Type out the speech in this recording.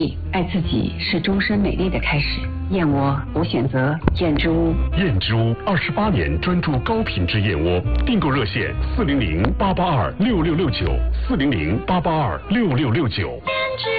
爱自己是终身美丽的开始。燕窝，我选择燕之屋。 燕之屋28年专注高品质燕窝，订购热线400-882-6669，400-882-6669。